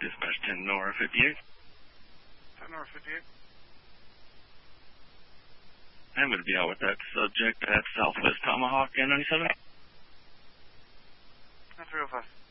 Dispatch 10 Nora 58. 10 Nora 58. I'm going to be out with that subject at Southwest Tomahawk N97. 305.